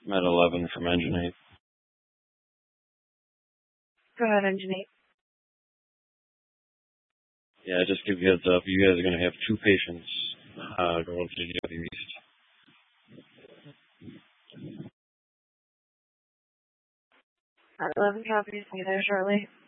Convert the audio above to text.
Med 11 from Engine 8. Go ahead, Engine 8. Yeah, just give you a heads up. You guys are going to have 2 patients going to GW East. Med 11 copies. Be there shortly.